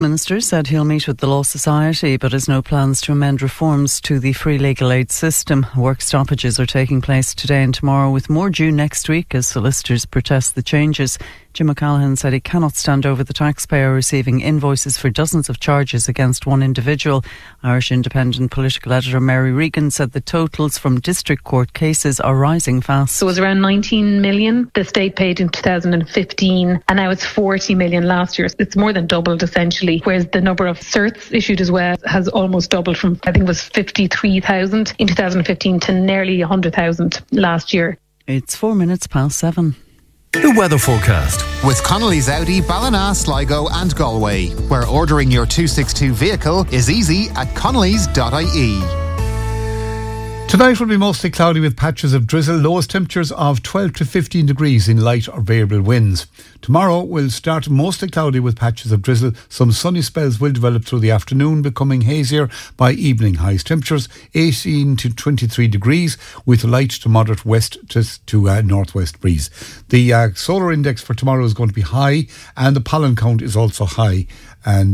Minister said he'll meet with the Law Society but has no plans to amend reforms to the free legal aid system. Work stoppages are taking place today and tomorrow, with more due next week as solicitors protest the changes. Jim O'Callaghan said he cannot stand over the taxpayer receiving invoices for dozens of charges against one individual. Irish Independent political editor Mary Regan said the totals from district court cases are rising fast. So it was around 19 million the state paid in 2015, and now it's 40 million last year. It's more than doubled essentially, whereas the number of certs issued as well has almost doubled from, I think it was 53,000 in 2015 to nearly 100,000 last year. It's 7:04. The weather forecast with Connolly's Audi, Ballina, Sligo and Galway, where ordering your 262 vehicle is easy at connolly's.ie. Tonight will be mostly cloudy with patches of drizzle, lowest temperatures of 12 to 15 degrees in light or variable winds. Tomorrow will start mostly cloudy with patches of drizzle. Some sunny spells will develop through the afternoon, becoming hazier by evening. Highest temperatures 18 to 23 degrees with light to moderate west to northwest breeze. The solar index for tomorrow is going to be high, and the pollen count is also high. And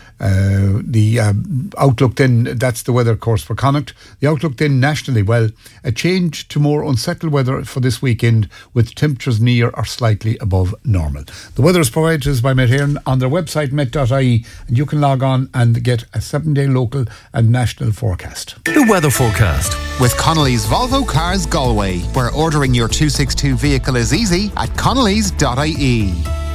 the outlook then, that's the weather course for Connacht. The outlook then nationally, well, a change to more unsettled weather for this weekend with temperatures near or slightly above normal. The weather is provided to us by Met Éireann on their website met.ie, and you can log on and get a 7-day local and national forecast. The weather forecast with Connolly's Volvo Cars Galway, where ordering your 262 vehicle is easy at connolly's.ie.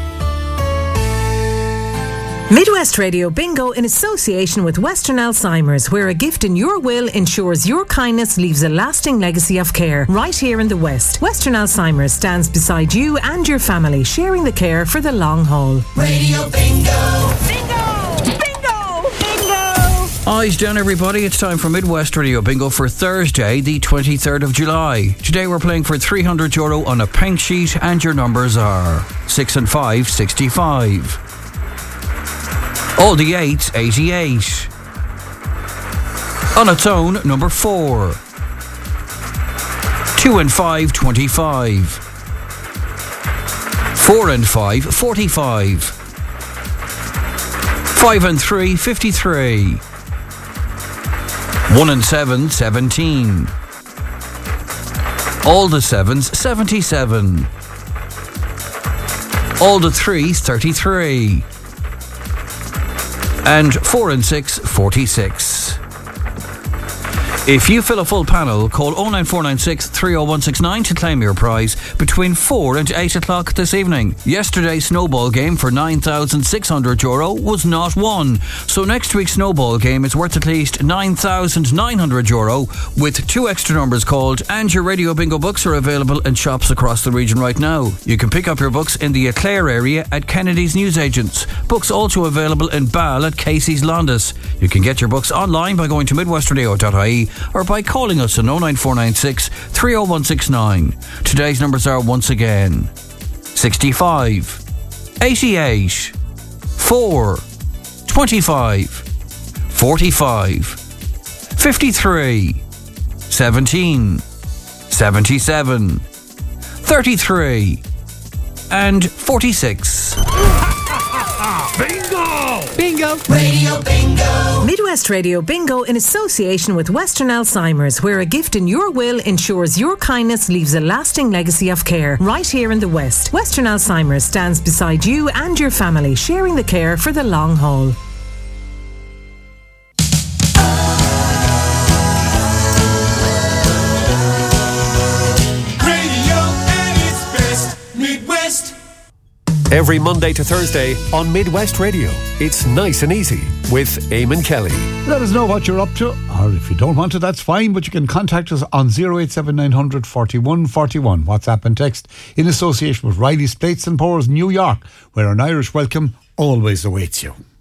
Midwest Radio Bingo in association with Western Alzheimer's, where a gift in your will ensures your kindness leaves a lasting legacy of care right here in the West. Western Alzheimer's stands beside you and your family, sharing the care for the long haul. Radio Bingo! Bingo! Bingo! Bingo! Eyes down, everybody. It's time for Midwest Radio Bingo for Thursday, the 23rd of July. Today we're playing for €300 on a pink sheet, and your numbers are 6 and 5, 65. All the 8s, 88. On its own, number 4. 2 and 5, 25. 4 and 5, 45. 5 and 3, 53. 1 and 7, 17. All the 7s, 77. All the 3s, 33. And 4 and 6, 46. If you fill a full panel, call 09496 30169 to claim your prize between 4 and 8 o'clock this evening. Yesterday's snowball game for €9,600 was not won. So next week's snowball game is worth at least €9,900 with 2 extra numbers called, and your Radio Bingo books are available in shops across the region right now. You can pick up your books in the Clare area at Kennedy's Newsagents. Books also available in Ball at Casey's Londis. You can get your books online by going to midwestradio.ie or by calling us on 09496 30169. Today's numbers are once again 65, 88, 4, 25, 45, 53, 17, 77, 33 and 46. Bingo! Bingo! Radio Bingo! Midwest Radio Bingo in association with Western Alzheimer's, where a gift in your will ensures your kindness leaves a lasting legacy of care right here in the West. Western Alzheimer's stands beside you and your family, sharing the care for the long haul. every Monday to Thursday on Midwest Radio. It's Nice and Easy with Eamon Kelly. Let us know what you're up to, or if you don't want to, that's fine, but you can contact us on 087-900 4141, WhatsApp and text, in association with Riley's Plates and Pours, New York, where an Irish welcome always awaits you.